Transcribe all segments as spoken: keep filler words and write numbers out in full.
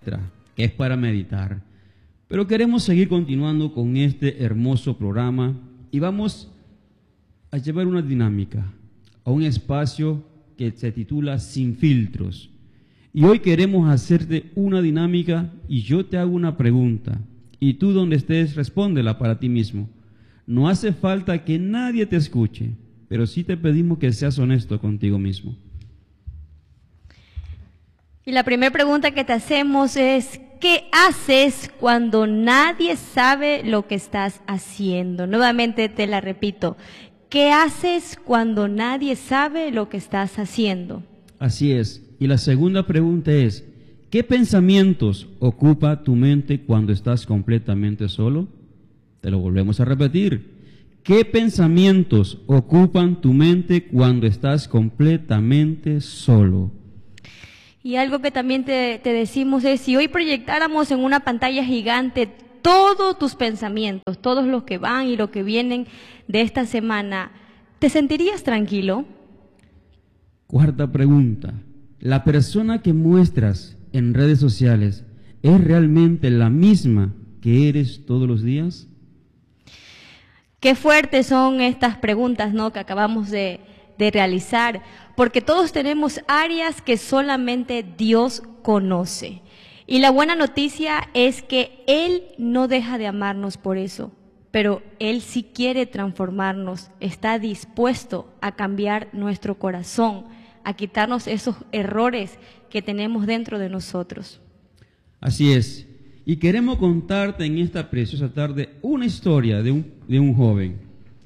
que es para meditar. Pero queremos seguir continuando con este hermoso programa y vamos a llevar una dinámica a un espacio que se titula Sin Filtros. Y hoy queremos hacerte una dinámica y yo te hago una pregunta y tú donde estés respóndela para ti mismo. No hace falta que nadie te escuche, pero sí te pedimos que seas honesto contigo mismo. Y la primera pregunta que te hacemos es, ¿qué haces cuando nadie sabe lo que estás haciendo? Nuevamente te la repito, ¿qué haces cuando nadie sabe lo que estás haciendo? Así es. Y la segunda pregunta es, ¿qué pensamientos ocupa tu mente cuando estás completamente solo? Te lo volvemos a repetir. ¿Qué pensamientos ocupan tu mente cuando estás completamente solo? Y algo que también te, te decimos es, si hoy proyectáramos en una pantalla gigante todos tus pensamientos, todos los que van y los que vienen de esta semana, ¿te sentirías tranquilo? Cuarta pregunta. ¿La persona que muestras en redes sociales es realmente la misma que eres todos los días? Qué fuertes son estas preguntas, ¿no?, que acabamos de, de realizar, porque todos tenemos áreas que solamente Dios conoce. Y la buena noticia es que Él no deja de amarnos por eso, pero Él sí quiere transformarnos, está dispuesto a cambiar nuestro corazón, a quitarnos esos errores que tenemos dentro de nosotros. Así es. Y queremos contarte en esta preciosa tarde una historia de un, de un joven.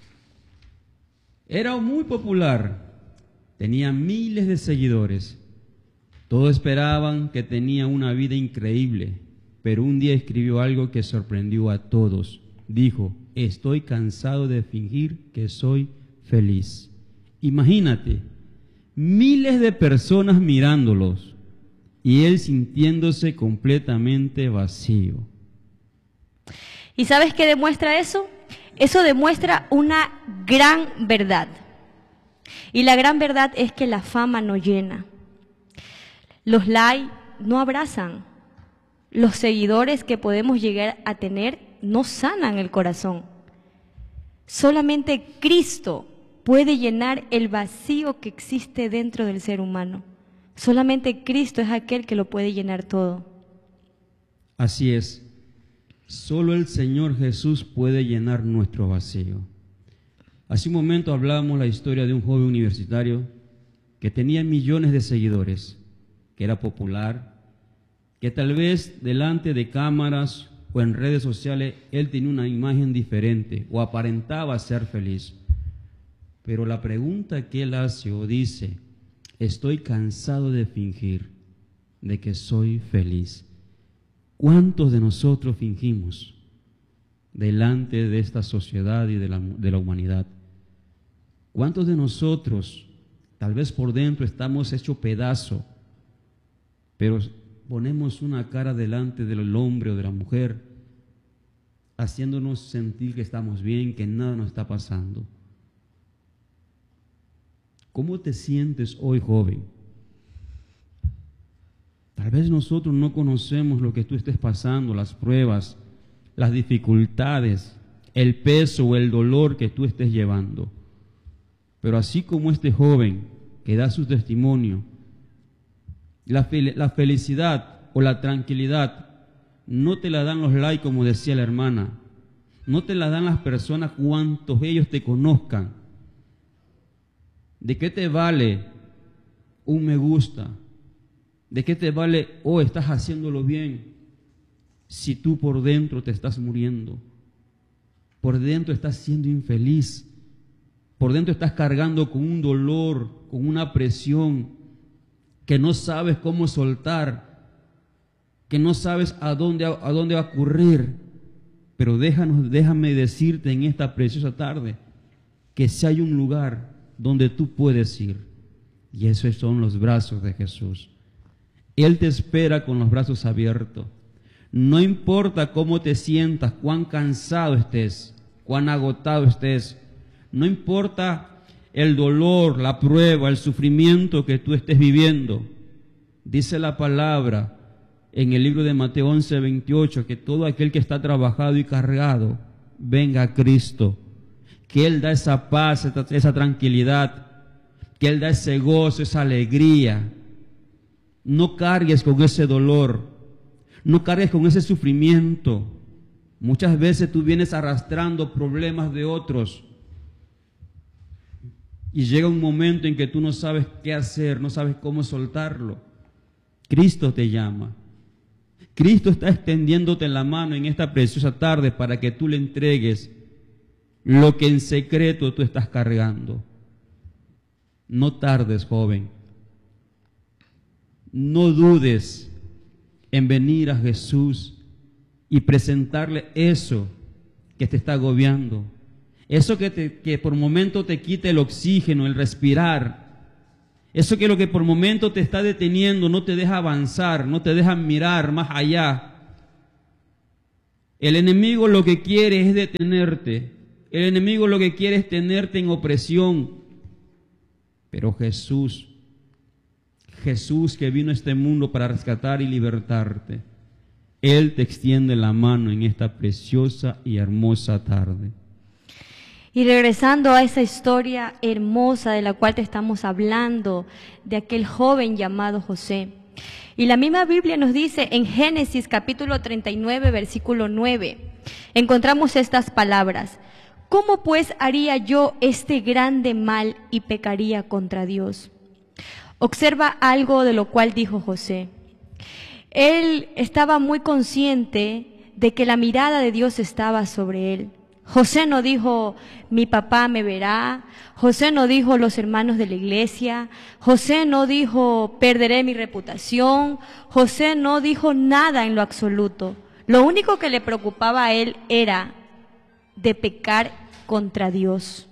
Era muy popular, tenía miles de seguidores. Todos esperaban que tenía una vida increíble, pero un día escribió algo que sorprendió a todos. Dijo, estoy cansado de fingir que soy feliz. Imagínate, miles de personas mirándolos y él sintiéndose completamente vacío. ¿Y sabes qué demuestra eso? Eso demuestra una gran verdad. Y la gran verdad es que la fama no llena. Los likes no abrazan. Los seguidores que podemos llegar a tener no sanan el corazón. Solamente Cristo puede llenar el vacío que existe dentro del ser humano. Solamente Cristo es aquel que lo puede llenar todo. Así es. Solo el Señor Jesús puede llenar nuestro vacío. Hace un momento hablábamos la historia de un joven universitario que tenía millones de seguidores, que era popular, que tal vez delante de cámaras o en redes sociales él tenía una imagen diferente o aparentaba ser feliz. Pero la pregunta que él hace o dice, estoy cansado de fingir de que soy feliz. ¿Cuántos de nosotros fingimos delante de esta sociedad y de la, de la humanidad? ¿Cuántos de nosotros, tal vez por dentro estamos hechos pedazo, pero ponemos una cara delante del hombre o de la mujer, haciéndonos sentir que estamos bien, que nada nos está pasando? ¿Cómo te sientes hoy, joven? Tal vez nosotros no conocemos lo que tú estés pasando, las pruebas, las dificultades, el peso o el dolor que tú estés llevando. Pero así como este joven que da su testimonio, la, fel la felicidad o la tranquilidad no te la dan los likes, como decía la hermana, no te la dan las personas cuantos ellos te conozcan. ¿De qué te vale un me gusta? ¿De qué te vale, oh, estás haciéndolo bien, si tú por dentro te estás muriendo? Por dentro estás siendo infeliz. Por dentro estás cargando con un dolor, con una presión que no sabes cómo soltar, que no sabes a dónde, a dónde va a ocurrir. Pero déjanos, déjame decirte en esta preciosa tarde que si hay un lugar donde tú puedes ir, y esos son los brazos de Jesús. Él te espera con los brazos abiertos. No importa cómo te sientas, cuán cansado estés, cuán agotado estés, no importa el dolor, la prueba, el sufrimiento que tú estés viviendo. Dice la palabra en el libro de Mateo once, veintiocho, que todo aquel que está trabajado y cargado, venga a Cristo, que Él da esa paz, esa, esa tranquilidad, que Él da ese gozo, esa alegría. No cargues con ese dolor, no cargues con ese sufrimiento. Muchas veces tú vienes arrastrando problemas de otros y llega un momento en que tú no sabes qué hacer, no sabes cómo soltarlo. Cristo te llama. Cristo está extendiéndote la mano en esta preciosa tarde para que tú le entregues lo que en secreto tú estás cargando. No tardes, joven. No dudes en venir a Jesús y presentarle eso que te está agobiando. Eso que, te, que por momento te quita el oxígeno, el respirar. Eso que lo que por momento te está deteniendo, no te deja avanzar, no te deja mirar más allá. El enemigo lo que quiere es detenerte. El enemigo lo que quiere es tenerte en opresión. Pero Jesús, Jesús que vino a este mundo para rescatar y libertarte, Él te extiende la mano en esta preciosa y hermosa tarde. Y regresando a esa historia hermosa de la cual te estamos hablando, de aquel joven llamado José. Y la misma Biblia nos dice en Génesis capítulo treinta y nueve, versículo nueve, encontramos estas palabras: ¿cómo pues haría yo este grande mal y pecaría contra Dios? Observa algo de lo cual dijo José. Él estaba muy consciente de que la mirada de Dios estaba sobre él. José no dijo, mi papá me verá. José no dijo, los hermanos de la iglesia. José no dijo, perderé mi reputación. José no dijo nada en lo absoluto. Lo único que le preocupaba a él era de pecar contra Dios.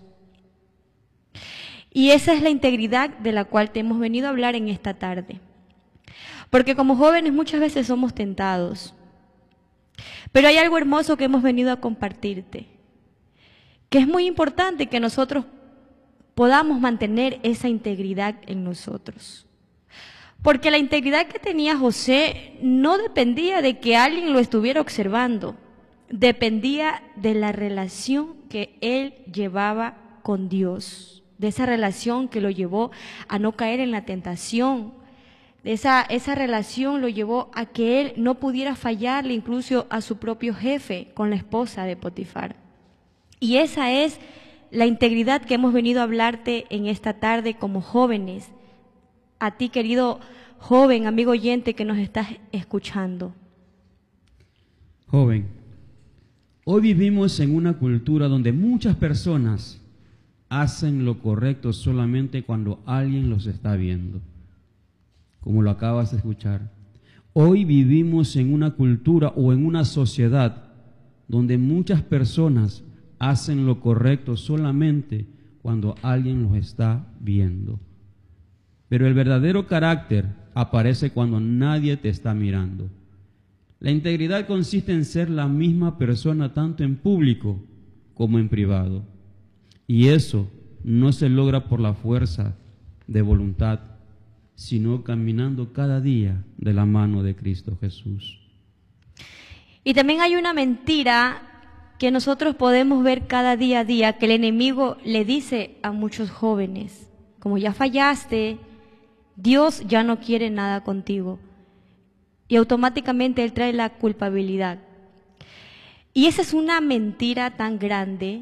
Y esa es la integridad de la cual te hemos venido a hablar en esta tarde. Porque como jóvenes muchas veces somos tentados. Pero hay algo hermoso que hemos venido a compartirte, que es muy importante que nosotros podamos mantener esa integridad en nosotros. Porque la integridad que tenía José no dependía de que alguien lo estuviera observando, dependía de la relación que él llevaba con Dios, de esa relación que lo llevó a no caer en la tentación. Esa, esa relación lo llevó a que él no pudiera fallarle incluso a su propio jefe con la esposa de Potifar. Y esa es la integridad que hemos venido a hablarte en esta tarde como jóvenes. A ti, querido joven, amigo oyente que nos estás escuchando. Joven, hoy vivimos en una cultura donde muchas personas hacen lo correcto solamente cuando alguien los está viendo, como lo acabas de escuchar. Hoy vivimos en una cultura o en una sociedad donde muchas personas hacen lo correcto solamente cuando alguien los está viendo. Pero el verdadero carácter aparece cuando nadie te está mirando. La integridad consiste en ser la misma persona tanto en público como en privado. Y eso no se logra por la fuerza de voluntad, sino caminando cada día de la mano de Cristo Jesús. Y también hay una mentira que nosotros podemos ver cada día a día, que el enemigo le dice a muchos jóvenes: como ya fallaste, Dios ya no quiere nada contigo. Y automáticamente él trae la culpabilidad. Y esa es una mentira tan grande,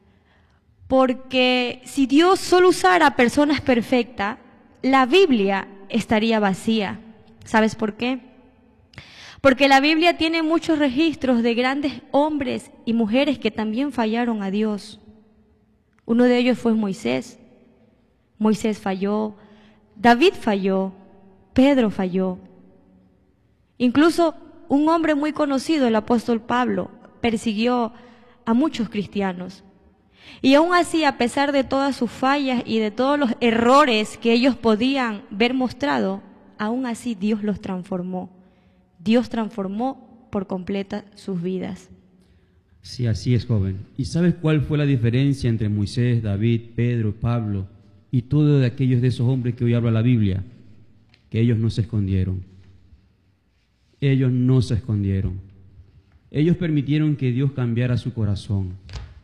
porque si Dios solo usara a personas perfectas, la Biblia estaría vacía. ¿Sabes por qué? Porque la Biblia tiene muchos registros de grandes hombres y mujeres que también fallaron a Dios. Uno de ellos fue Moisés. Moisés falló, David falló, Pedro falló. Incluso un hombre muy conocido, el apóstol Pablo, persiguió a muchos cristianos. Y aún así, a pesar de todas sus fallas y de todos los errores que ellos podían ver mostrado, aún así Dios los transformó. Dios transformó por completa sus vidas. Sí, así es, joven. ¿Y sabes cuál fue la diferencia entre Moisés, David, Pedro, Pablo y todos de aquellos de esos hombres que hoy habla la Biblia? Que ellos no se escondieron. ellos no se escondieron. Ellos permitieron que Dios cambiara su corazón.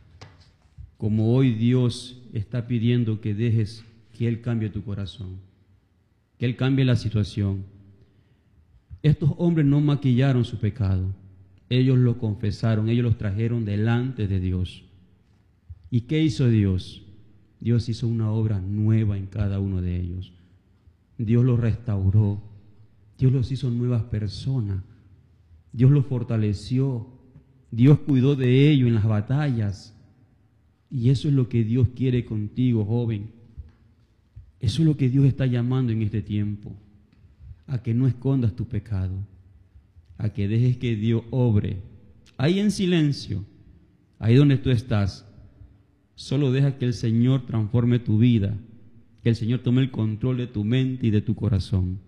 Como hoy Dios está pidiendo que dejes que Él cambie tu corazón, que Él cambie la situación. Estos hombres no maquillaron su pecado. Ellos lo confesaron, ellos los trajeron delante de Dios. ¿Y qué hizo Dios? Dios hizo una obra nueva en cada uno de ellos. Dios los restauró. Dios los hizo nuevas personas. Dios los fortaleció. Dios cuidó de ellos en las batallas. Y eso es lo que Dios quiere contigo, joven. Eso es lo que Dios está llamando en este tiempo. A que no escondas tu pecado. A que dejes que Dios obre. Ahí en silencio, ahí donde tú estás, solo deja que el Señor transforme tu vida. Que el Señor tome el control de tu mente y de tu corazón.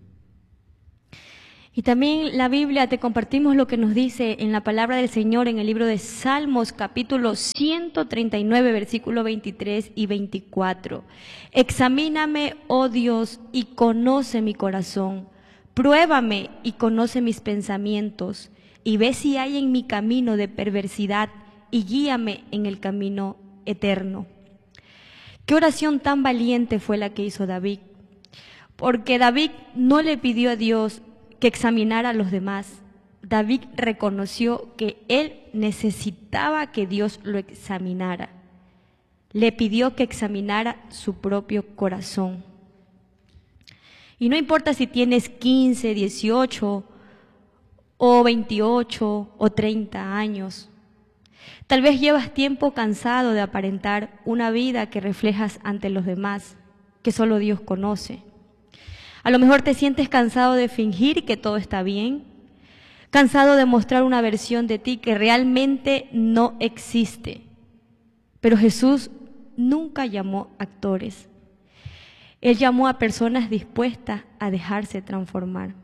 Y también la Biblia, te compartimos lo que nos dice en la palabra del Señor en el libro de Salmos, capítulo ciento treinta y nueve, versículos veintitrés y veinticuatro. Examíname, oh Dios, y conoce mi corazón. Pruébame y conoce mis pensamientos, y ve si hay en mi camino de perversidad, y guíame en el camino eterno. Qué oración tan valiente fue la que hizo David, porque David no le pidió a Dios que examinara a los demás. David reconoció que él necesitaba que Dios lo examinara. Le pidió que examinara su propio corazón. Y no importa si tienes quince, dieciocho o veintiocho o treinta años. Tal vez llevas tiempo cansado de aparentar una vida que reflejas ante los demás, que solo Dios conoce. A lo mejor te sientes cansado de fingir que todo está bien, cansado de mostrar una versión de ti que realmente no existe. Pero Jesús nunca llamó actores. Él llamó a personas dispuestas a dejarse transformar.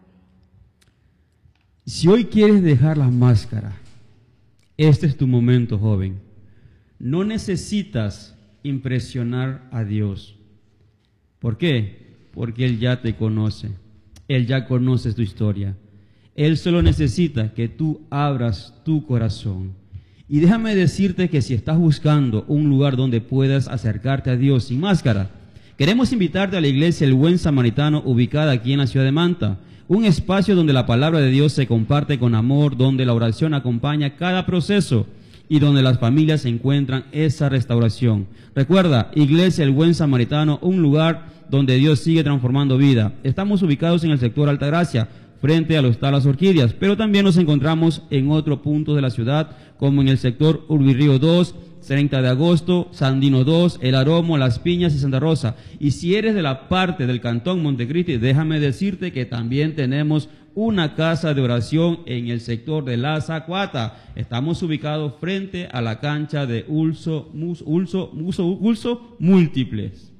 Si hoy quieres dejar la máscara, este es tu momento, joven. No necesitas impresionar a Dios. ¿Por qué? Porque Él ya te conoce. Él ya conoce tu historia. Él solo necesita que tú abras tu corazón. Y déjame decirte que si estás buscando un lugar donde puedas acercarte a Dios sin máscara, queremos invitarte a la iglesia El Buen Samaritano, ubicada aquí en la ciudad de Manta. Un espacio donde la palabra de Dios se comparte con amor, donde la oración acompaña cada proceso y donde las familias encuentran esa restauración. Recuerda, Iglesia El Buen Samaritano, un lugar donde Dios sigue transformando vida. Estamos ubicados en el sector Altagracia, frente al Hostal Las Orquídeas, pero también nos encontramos en otro punto de la ciudad, como en el sector Urbirrío dos, treinta de agosto, Sandino dos, El Aromo, Las Piñas y Santa Rosa. Y si eres de la parte del Cantón Montecristi, déjame decirte que también tenemos una casa de oración en el sector de La Zacuata. Estamos ubicados frente a la cancha de Ulso, Mus, Ulso, Ulso, Ulso Múltiples.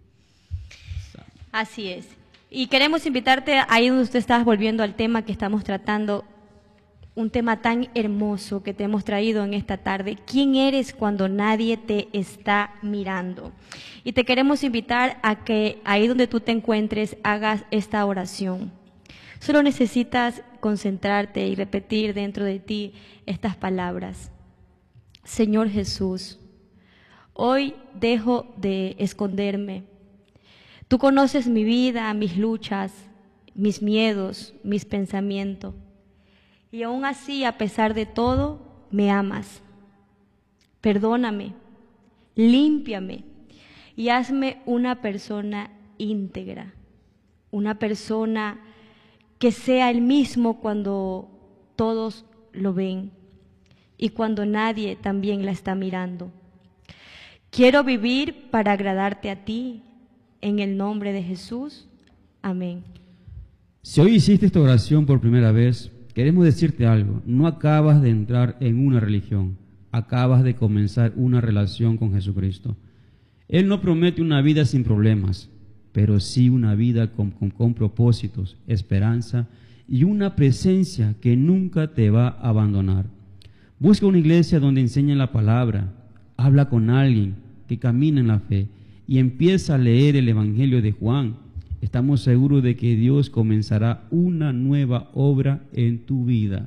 Así es. Y queremos invitarte ahí donde usted está, volviendo al tema que estamos tratando, un tema tan hermoso que te hemos traído en esta tarde. ¿Quién eres cuando nadie te está mirando? Y te queremos invitar a que ahí donde tú te encuentres hagas esta oración. Solo necesitas concentrarte y repetir dentro de ti estas palabras. Señor Jesús, hoy dejo de esconderme. Tú conoces mi vida, mis luchas, mis miedos, mis pensamientos. Y aún así, a pesar de todo, me amas. Perdóname, límpiame y hazme una persona íntegra, una persona que sea el mismo cuando todos lo ven y cuando nadie también la está mirando. Quiero vivir para agradarte a ti, en el nombre de Jesús. Amén. Si hoy hiciste esta oración por primera vez, queremos decirte algo. No acabas de entrar en una religión, acabas de comenzar una relación con Jesucristo. Él no promete una vida sin problemas, pero sí una vida con, con, con propósitos, esperanza y una presencia que nunca te va a abandonar. Busca una iglesia donde enseñen la palabra, habla con alguien que camina en la fe y empieza a leer el Evangelio de Juan. estamos seguros de que Dios comenzará una nueva obra en tu vida.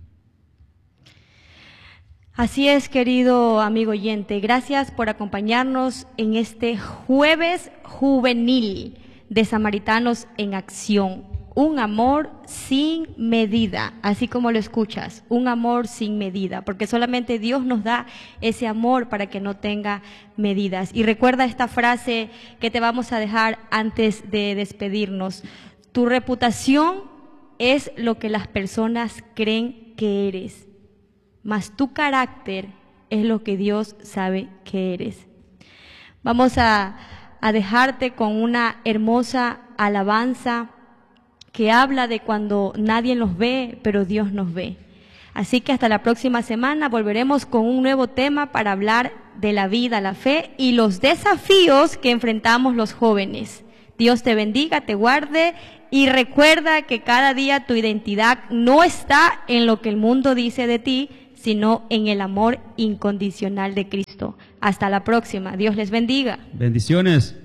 Así es, querido amigo oyente. Gracias por acompañarnos en este jueves juvenil de Samaritanos en Acción. Un amor sin medida, así como lo escuchas, un amor sin medida, porque solamente Dios nos da ese amor para que no tenga medidas. Y recuerda esta frase que te vamos a dejar antes de despedirnos. Tu reputación es lo que las personas creen que eres, mas tu carácter es lo que Dios sabe que eres. Vamos a, a dejarte con una hermosa alabanza que habla de cuando nadie nos ve, pero Dios nos ve. Así que hasta la próxima semana volveremos con un nuevo tema para hablar de la vida, la fe y los desafíos que enfrentamos los jóvenes. Dios te bendiga, te guarde y recuerda que cada día tu identidad no está en lo que el mundo dice de ti, sino en el amor incondicional de Cristo. Hasta la próxima. Dios les bendiga. Bendiciones.